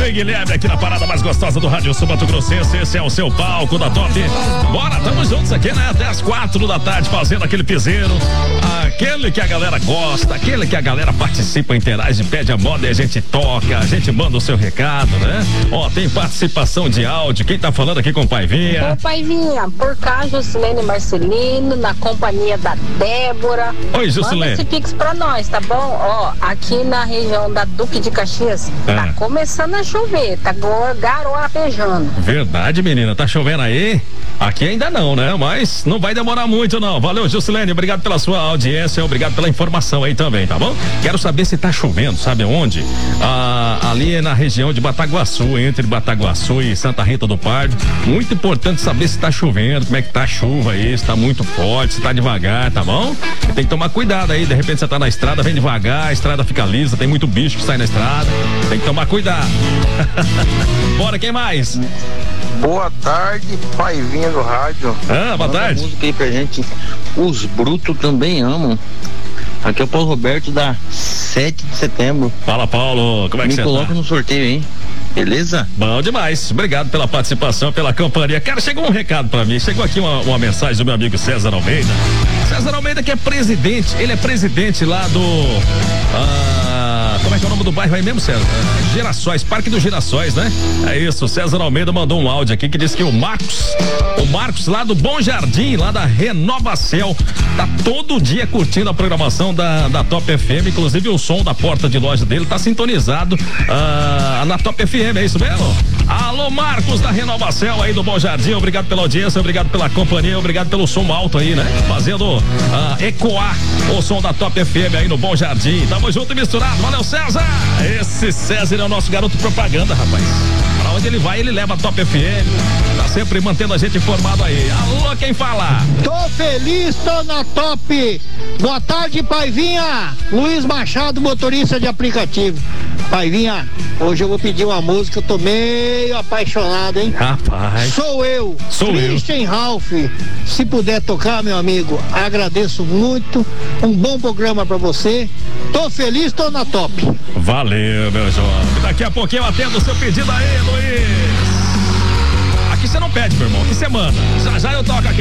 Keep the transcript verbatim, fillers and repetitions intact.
e Guilherme aqui na parada mais gostosa do Rádio Sul Mato Grossense. Esse é o seu palco da Top. Bora, tamo juntos aqui, né? Até as quatro da tarde fazendo aquele piseiro. Aquele que a galera gosta, aquele que a galera participa, interage, pede a moda e a gente toca, a gente manda o seu recado, né? Ó, tem participação de áudio. Quem tá falando aqui com o Paivinha? Ô, Paivinha, por cá, Juscelene Marcelino, na companhia da Débora. Oi, Juscelene. Manda esse pix pra nós, tá bom? Ó, aqui na região da Duque de Caxias, ah. tá começando a chover, tá garoapejando. Verdade, menina, tá chovendo aí? Aqui ainda não, né? Mas não vai demorar muito, não. Valeu, Juscelene, obrigado pela sua audiência, obrigado pela informação aí também, tá bom? Quero saber se tá chovendo, sabe onde? Ah, ali na região de Bataguaçu, entre Bataguaçu e Santa Rita do Pardo. Muito importante saber se tá chovendo, como é que tá a chuva aí, se tá muito forte, se tá devagar, tá bom? Tem que tomar cuidado aí, de repente você tá na estrada, vem devagar, a estrada fica lisa, tem muito bicho que sai na estrada, tem que tomar cuidado. Bora, quem mais? Boa tarde, Paivinha do rádio. Ah, boa Manda tarde. música aí pra gente. Os brutos também amam. Aqui é o Paulo Roberto da sete de setembro. Fala, Paulo, como é que você tá? Me coloca no sorteio, hein? Beleza? Bom demais, obrigado pela participação, pela companhia. Cara, chegou um recado pra mim, chegou aqui uma, uma mensagem do meu amigo César Almeida. César Almeida que é presidente, ele é presidente lá do... Ah, como é que é o nome do bairro aí mesmo, César? Ah, Girassóis, Parque dos Girassóis, né? É isso, o César Almeida mandou um áudio aqui que diz que o Marcos, o Marcos lá do Bom Jardim, lá da Renovacel, tá todo dia curtindo a programação da, da Top F M, inclusive o som da porta de loja dele tá sintonizado ah, na Top F M, é isso mesmo? Alô, Marcos da Renovacel aí do Bom Jardim, obrigado pela audiência, obrigado pela companhia, obrigado pelo som alto aí, né? Fazendo ah, ecoar o som da Top F M aí no Bom Jardim. Tamo junto e misturado, valeu, César! Esse César é o nosso garoto propaganda, rapaz. Pra onde ele vai, ele leva a Top F M, tá sempre mantendo a gente informado aí. Alô, quem fala? Tô feliz, tô na Top. Boa tarde, Paivinha. Luiz Machado, motorista de aplicativo. Paivinha, hoje eu vou pedir uma música, eu tô meio apaixonado, hein? Rapaz. Sou eu, Sou Christian eu. Ralph. Se puder tocar, meu amigo, agradeço muito. Um bom programa pra você. Tô feliz, tô na Top. Valeu, meu jovem. Daqui a pouquinho eu atendo o seu pedido aí, Luiz. Aqui você não pede, meu irmão, aqui você manda. Já já eu toco aqui.